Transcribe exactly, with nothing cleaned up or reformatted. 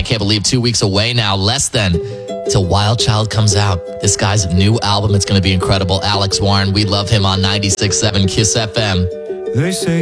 can't believe two weeks away now, less than, till Wild Child comes out. This guy's new album, it's going to be incredible. Alex Warren, we love him on ninety-six point seven Kiss F M. They say